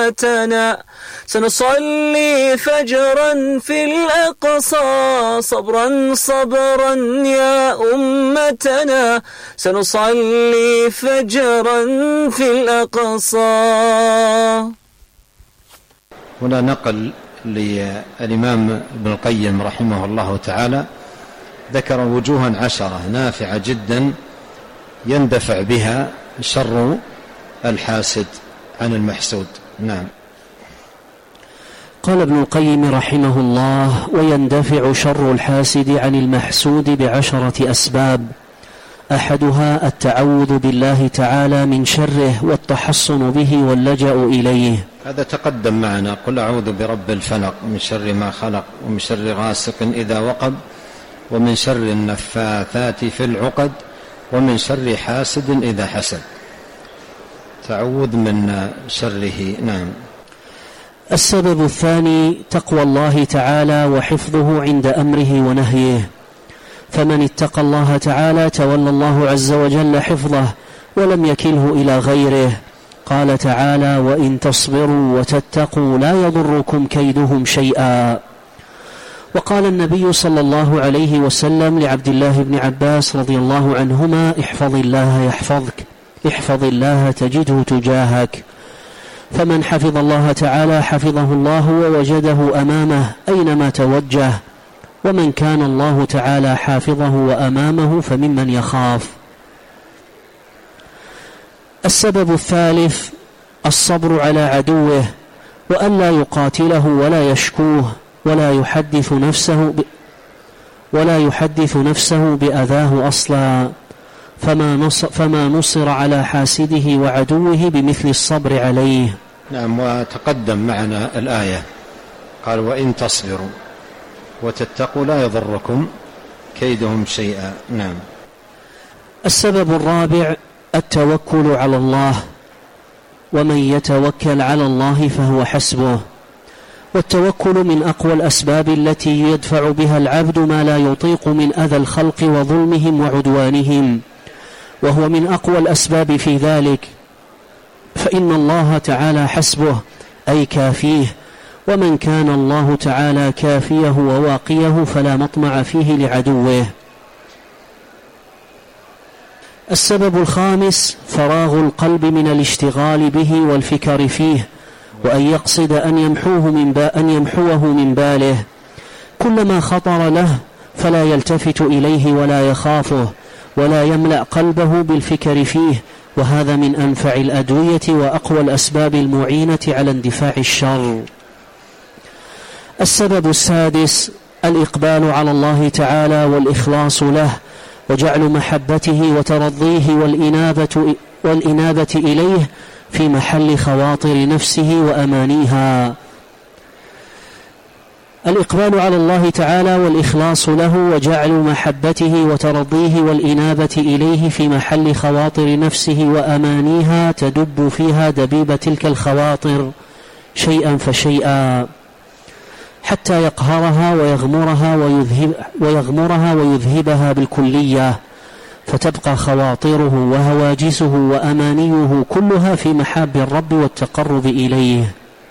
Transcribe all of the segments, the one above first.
أمتنا سنصلي فجرا في الأقصى صبرا صبرا يا أمتنا سنصلي فجرا في الأقصى. هنا نقل للإمام ابن القيم رحمه الله تعالى ذكر وجوها 10 نافعة جدا يندفع بها شر الحاسد عن المحسود. نعم. قال ابن القيم رحمه الله: ويندفع شر الحاسد عن المحسود ب10 أسباب، أحدها التعوذ بالله تعالى من شره والتحصن به واللجأ إليه. هذا تقدم معنا: قل أعوذ برب الفلق من شر ما خلق ومن شر غاسق إذا وقب ومن شر النفاثات في العقد ومن شر حاسد إذا حسد. تعوذ من شره. نعم. السبب الثاني تقوى الله تعالى وحفظه عند أمره ونهيه، فمن اتقى الله تعالى تولى الله عز وجل حفظه ولم يكله إلى غيره. قال تعالى: وإن تصبروا وتتقوا لا يضركم كيدهم شيئا. وقال النبي صلى الله عليه وسلم لعبد الله بن عباس رضي الله عنهما: احفظ الله يحفظك، احفظ الله تجده تجاهك. فمن حفظ الله تعالى حفظه الله ووجده أمامه أينما توجه، ومن كان الله تعالى حافظه وأمامه فممن يخاف. السبب الثالث الصبر على عدوه وألا يقاتله ولا يشكوه ولا يحدث نفسه بأذاه أصلا، فما نصر على حاسده وعدوه بمثل الصبر عليه. نعم. وتقدم معنا الآية قال: وإن تصبروا وتتقوا لا يضركم كيدهم شيئا. نعم. السبب الرابع التوكل على الله، ومن يتوكل على الله فهو حسبه. والتوكل من أقوى الأسباب التي يدفع بها العبد ما لا يطيق من أذى الخلق وظلمهم وعدوانهم، وهو من أقوى الأسباب في ذلك، فإن الله تعالى حسبه أي كافيه، ومن كان الله تعالى كافيه وواقيه فلا مطمع فيه لعدوه. السبب الخامس فراغ القلب من الاشتغال به والفكر فيه، وأن يقصد أن يمحوه من باله. كلما خطر له فلا يلتفت إليه ولا يخافه ولا يملأ قلبه بالفكر فيه، وهذا من أنفع الأدوية وأقوى الأسباب المعينة على اندفاع الشر. السبب السادس الإقبال على الله تعالى والإخلاص له، وجعل محبته وترضيه والإنابة إليه في محل خواطر نفسه وأمانيها. الإقبال على الله تعالى والإخلاص له وجعل محبته وترضيه والإنابة إليه في محل خواطر نفسه وأمانيها، تدب فيها دبيب تلك الخواطر شيئا فشيئا حتى يقهرها ويغمرها ويذهبها بالكلية، فتبقى خواطره وهواجسه وأمانيه كلها في محاب الرب والتقرب إليه.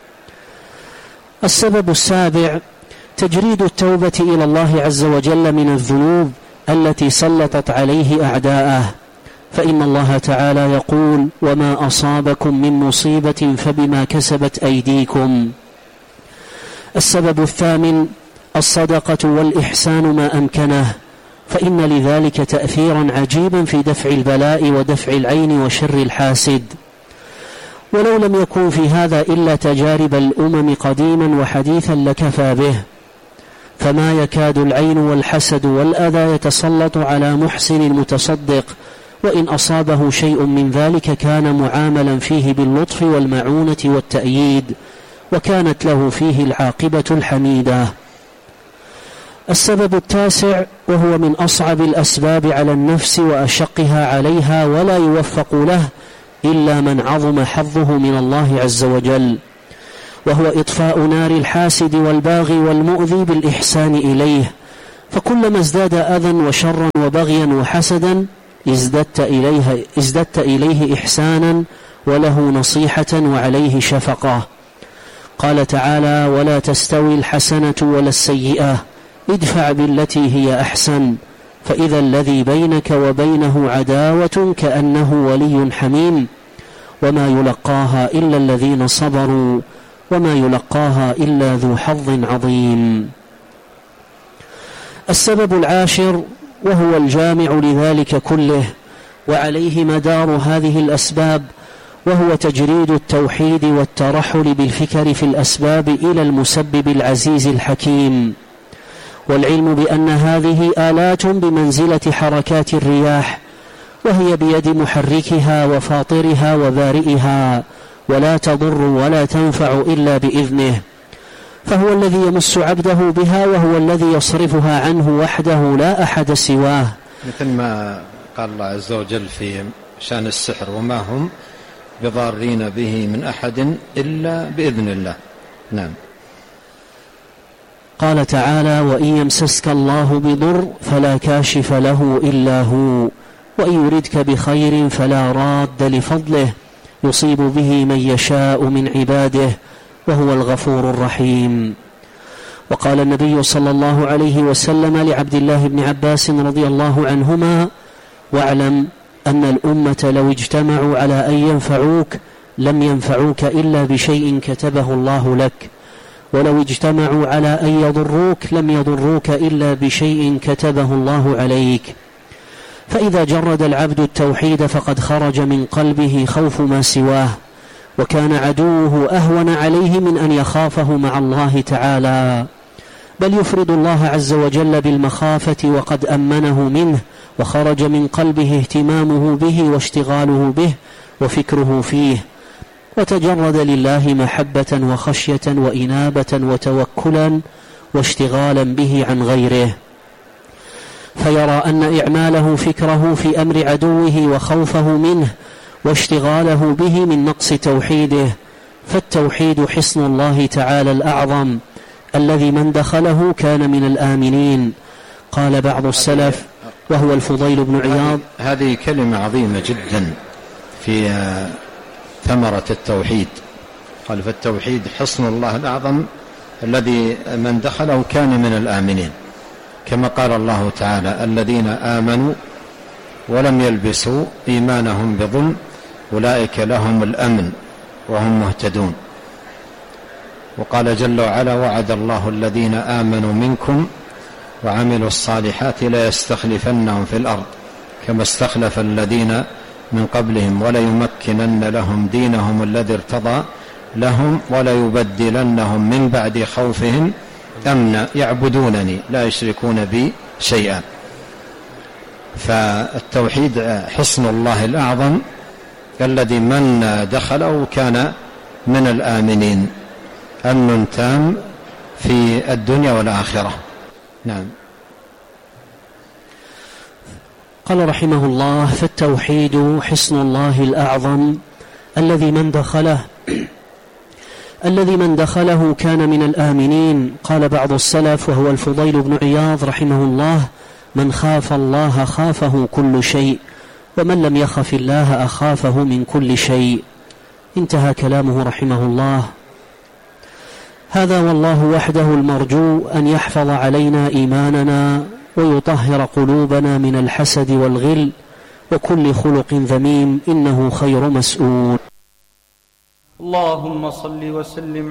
السبب السابع تجريد التوبة إلى الله عز وجل من الذنوب التي سلطت عليه أعداءه، فإن الله تعالى يقول: وما أصابكم من مصيبة فبما كسبت أيديكم. السبب الثامن الصدقة والإحسان ما أمكنه، فإن لذلك تأثيرا عجيبا في دفع البلاء ودفع العين وشر الحاسد. ولو لم يكن في هذا إلا تجارب الأمم قديما وحديثا لكفى به، فما يكاد العين والحسد والأذى يتسلط على محسن متصدق، وإن أصابه شيء من ذلك كان معاملا فيه باللطف والمعونة والتأييد، وكانت له فيه العاقبة الحميدة. السبب التاسع وهو من أصعب الأسباب على النفس وأشقها عليها، ولا يوفق له إلا من عظم حظه من الله عز وجل، وهو إطفاء نار الحاسد والباغي والمؤذي بالإحسان إليه. فكلما ازداد أذى وشرا وبغيا وحسدا ازددت إليه إحسانا وله نصيحة وعليه شفقة. قال تعالى: ولا تستوي الحسنة ولا السيئة ادفع بالتي هي أحسن فإذا الذي بينك وبينه عداوة كأنه ولي حميم وما يلقاها إلا الذين صبروا وما يلقاها إلا ذو حظ عظيم. السبب العاشر وهو الجامع لذلك كله وعليه مدار هذه الأسباب، وهو تجريد التوحيد والترحل بالفكر في الأسباب إلى المسبب العزيز الحكيم، والعلم بأن هذه آلات بمنزلة حركات الرياح، وهي بيد محركها وفاطرها وبارئها، ولا تضر ولا تنفع إلا بإذنه، فهو الذي يمس عبده بها، وهو الذي يصرفها عنه وحده لا أحد سواه، مثل ما قال الله عز وجل في شأن السحر: وما هم بضارين به من أحد إلا بإذن الله. نعم. قال تعالى: وإن يمسسك الله بضر فلا كاشف له إلا هو وإن يردك بخير فلا راد لفضله يصيب به من يشاء من عباده وهو الغفور الرحيم. وقال النبي صلى الله عليه وسلم لعبد الله بن عباس رضي الله عنهما: واعلم أن الأمة لو اجتمعوا على أن ينفعوك لم ينفعوك إلا بشيء كتبه الله لك، ولو اجتمعوا على أن يضروك لم يضروك إلا بشيء كتبه الله عليك. فإذا جرد العبد التوحيد فقد خرج من قلبه خوف ما سواه، وكان عدوه أهون عليه من أن يخافه مع الله تعالى، بل يفرد الله عز وجل بالمخافة وقد أمنه منه، وخرج من قلبه اهتمامه به واشتغاله به وفكره فيه، وتجرد لله محبة وخشية وإنابة وتوكلا واشتغالا به عن غيره، فيرى أن إعماله فكره في أمر عدوه وخوفه منه واشتغاله به من نقص توحيده، فالتوحيد حصن الله تعالى الأعظم الذي من دخله كان من الآمنين. قال بعض السلف وهو الفضيل بن عياض: هذه كلمة عظيمة جدا في ثمرة التوحيد. قال: فالتوحيد حصن الله الأعظم الذي من دخله كان من الآمنين، كما قال الله تعالى: الذين آمنوا ولم يلبسوا إيمانهم بظلم أولئك لهم الأمن وهم مهتدون. وقال جل وعلا: وعد الله الذين آمنوا منكم وعملوا الصالحات ليستخلفنهم في الأرض كما استخلف الذين من قبلهم وليمكنن لهم دينهم الذي ارتضى لهم وليبدلنهم من بعد خوفهم أمنا يعبدونني لا يشركون بي شيئا. فالتوحيد حصن الله الأعظم الذي من دخله كان من الآمنين، أمن تام في الدنيا والآخرة. نعم. قال رحمه الله: فالتوحيد حصن الله الأعظم الذي من دخله كان من الآمنين. قال بعض السلف وهو الفضيل بن عياض رحمه الله: من خاف الله خافه كل شيء، ومن لم يخف الله أخافه من كل شيء. انتهى كلامه رحمه الله. هذا والله وحده المرجو أن يحفظ علينا إيماننا ويطهر قلوبنا من الحسد والغل وكل خلق ذميم، إنه خير مسؤول. اللهم صل وسلم